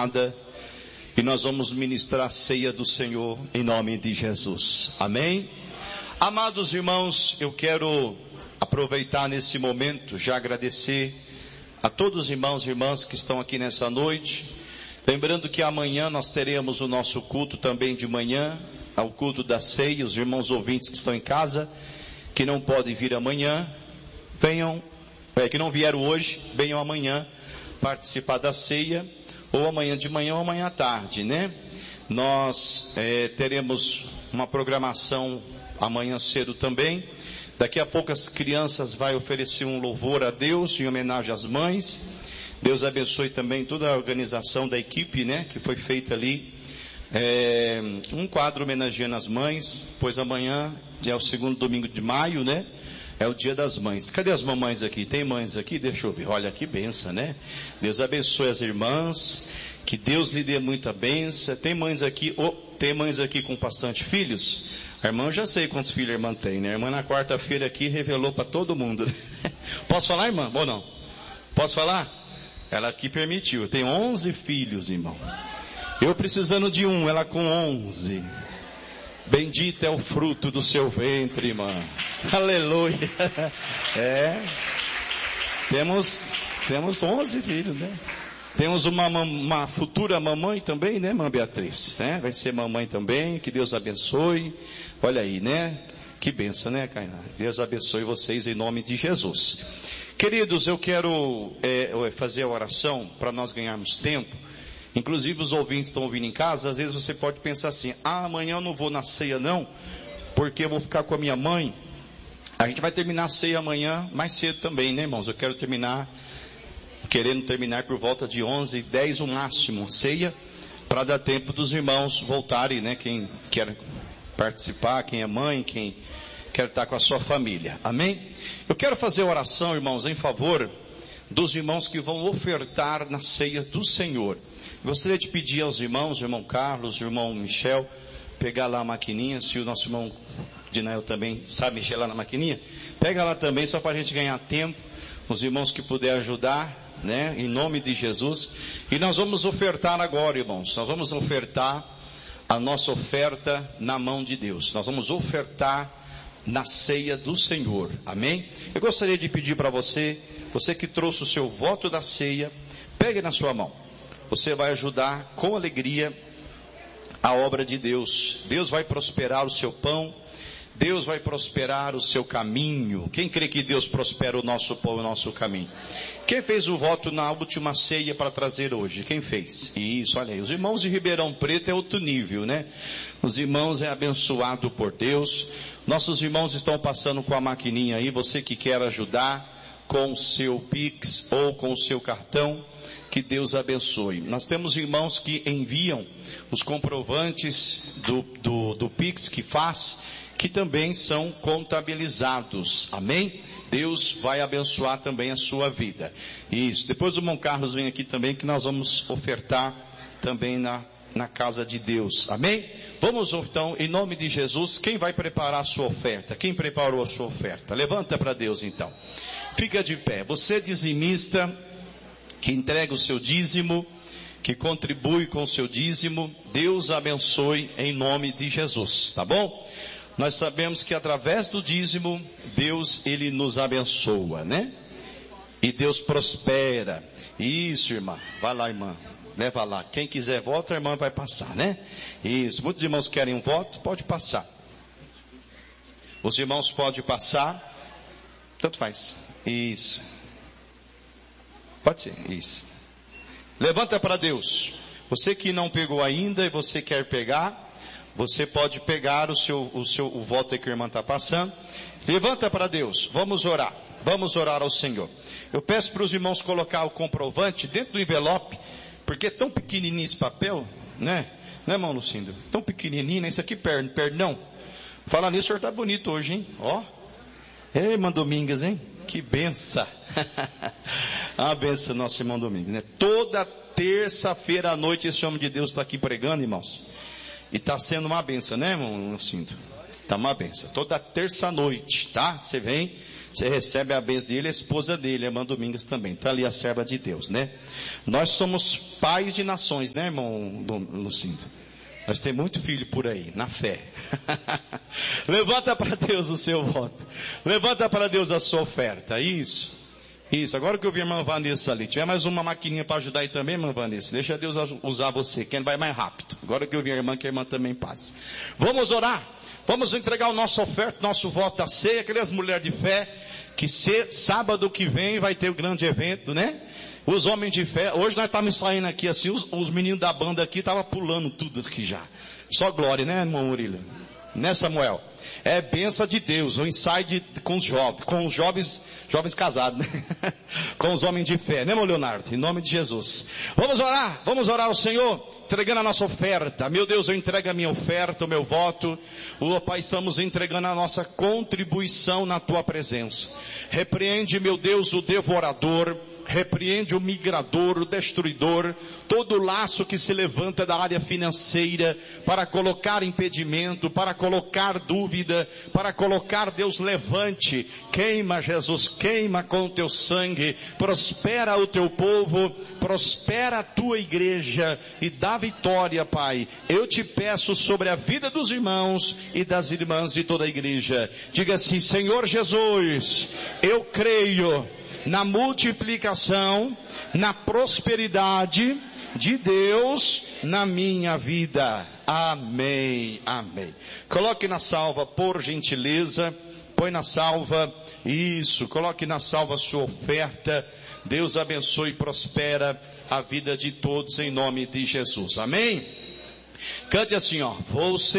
tomada e nós vamos ministrar a ceia do Senhor em nome de Jesus. Amém? Amados irmãos, eu quero aproveitar nesse momento, já agradecer a todos os irmãos e irmãs que estão aqui nessa noite. Lembrando que amanhã nós teremos o nosso culto também de manhã, ao culto da ceia. Os irmãos ouvintes que estão em casa, que não podem vir amanhã, venham, que não vieram hoje, venham amanhã participar da ceia, ou amanhã de manhã ou amanhã à tarde, né? Nós teremos uma programação amanhã cedo também. Daqui a pouco as crianças vão oferecer um louvor a Deus em homenagem às mães. Deus abençoe também toda a organização da equipe, né, que foi feita ali. Um quadro homenageando as mães, pois amanhã é o segundo domingo de maio, né? É o dia das mães. Cadê as mamães aqui? Tem mães aqui? Deixa eu ver. Olha que benção, né? Deus abençoe as irmãs. Que Deus lhe dê muita bênção. Tem mães aqui, tem mães aqui com bastante filhos? A irmã, eu já sei quantos filhos a irmã tem, né? A irmã na quarta-feira aqui revelou para todo mundo. Posso falar, irmã? Ou não? Posso falar? Ela aqui permitiu. Tem 11 filhos, irmão. Eu precisando de um, ela com 11. Bendito é o fruto do seu ventre, irmã. Aleluia. Temos 11 filhos, né? Temos uma futura mamãe também, né, irmã Beatriz? Né? Vai ser mamãe também, que Deus abençoe. Olha aí, né? Que benção, né, Cainá? Deus abençoe vocês em nome de Jesus. Queridos, eu quero fazer a oração para nós ganharmos tempo. Inclusive os ouvintes estão ouvindo em casa, às vezes você pode pensar assim, amanhã eu não vou na ceia não, porque eu vou ficar com a minha mãe. A gente vai terminar a ceia amanhã mais cedo também, né, irmãos? Eu quero querendo terminar por volta de 11h10 o máximo, ceia, para dar tempo dos irmãos voltarem, né? Quem quer participar, quem é mãe, quem quer estar com a sua família. Amém? Eu quero fazer oração, irmãos, em favor dos irmãos que vão ofertar na ceia do Senhor. Gostaria de pedir aos irmãos, o irmão Carlos, o irmão Michel, pegar lá a maquininha, se o nosso irmão Dinael também sabe mexer lá na maquininha, pega lá também, só para a gente ganhar tempo, os irmãos que puderem ajudar, né, em nome de Jesus. E nós vamos ofertar agora, irmãos, nós vamos ofertar a nossa oferta na mão de Deus, nós vamos ofertar na ceia do Senhor, amém? Eu gostaria de pedir para você que trouxe o seu voto da ceia, pegue na sua mão, você vai ajudar com alegria a obra de Deus. Deus vai prosperar o seu pão, Deus vai prosperar o seu caminho. Quem crê que Deus prospera o nosso pão e o nosso caminho? Quem fez o voto na última ceia para trazer hoje? Quem fez? Isso, olha aí. Os irmãos de Ribeirão Preto é outro nível, né? Os irmãos é abençoado por Deus. Nossos irmãos estão passando com a maquininha aí. Você que quer ajudar com o seu Pix ou com o seu cartão, que Deus abençoe. Nós temos irmãos que enviam os comprovantes do Pix que faz, que também são contabilizados, amém? Deus vai abençoar também a sua vida. Isso, depois o irmão Carlos vem aqui também, que nós vamos ofertar também na casa de Deus, amém? Vamos então, em nome de Jesus, quem vai preparar a sua oferta? Quem preparou a sua oferta? Levanta para Deus então, fica de pé. Você dizimista, que entrega o seu dízimo, que contribui com o seu dízimo, Deus abençoe em nome de Jesus, tá bom? Nós sabemos que através do dízimo, Deus, Ele nos abençoa, né? E Deus prospera. Isso, irmã. Vai lá, irmã. Leva lá. Quem quiser voto, a irmã vai passar, né? Isso. Muitos irmãos querem um voto, pode passar. Os irmãos podem passar. Tanto faz. Isso. Pode ser. Isso. Levanta para Deus. Você que não pegou ainda e você quer pegar, você pode pegar o voto aí que a irmã está passando. Levanta para Deus. Vamos orar. Vamos orar ao Senhor. Eu peço para os irmãos colocar o comprovante dentro do envelope, porque é tão pequenininho esse papel, né? Né, irmão Lucindo? Tão pequenininho, né? Isso aqui perdão. Falar nisso, o senhor está bonito hoje, hein? Ó. Ei, irmã Domingas, hein? Que benção. A benção, nosso irmão Domingas, né? Toda terça-feira à noite esse homem de Deus está aqui pregando, irmãos. E está sendo uma benção, né, irmão Lucindo? Tá uma benção. Toda terça-noite, tá? Você vem, você recebe a benção dele, a esposa dele, a irmã Domingas também. Tá ali a serva de Deus, né? Nós somos pais de nações, né, irmão Lucindo? Nós temos muito filho por aí, na fé. Levanta para Deus o seu voto. Levanta para Deus a sua oferta. Isso. Agora que eu vi a irmã Vanessa ali. Tiver mais uma maquininha para ajudar aí também, irmã Vanessa. Deixa Deus usar você, que ele vai mais rápido. Agora que eu vi a irmã, que a irmã também passa. Vamos orar. Vamos entregar o nosso oferta, nosso voto à ceia. Aquelas mulheres de fé, que sábado que vem vai ter o grande evento, né? Os homens de fé, hoje nós estamos saindo aqui assim, os meninos da banda aqui estavam pulando tudo aqui já. Só glória, né, irmão Murilo? Né, Samuel? É bênção de Deus, o ensaio com os jovens casados, né? Com os homens de fé, né, irmão Leonardo? Em nome de Jesus. Vamos orar ao Senhor, entregando a nossa oferta. Meu Deus, eu entrego a minha oferta, o meu voto. Pai, estamos entregando a nossa contribuição na tua presença. Repreende, meu Deus, o devorador. Repreende o migrador, o destruidor, todo laço que se levanta da área financeira para colocar impedimento, para colocar dúvida, para colocar, Deus, levante, queima, Jesus, queima com o teu sangue, prospera o teu povo, prospera a tua igreja e dá vitória, Pai. Eu te peço sobre a vida dos irmãos e das irmãs de toda a igreja. Diga assim: Senhor Jesus, eu creio na multiplicação, na prosperidade de Deus na minha vida. Amém, amém. Coloque na salva, por gentileza. Põe na salva, isso, coloque na salva a sua oferta. Deus abençoe e prospera a vida de todos em nome de Jesus. Amém? Cante assim, ó.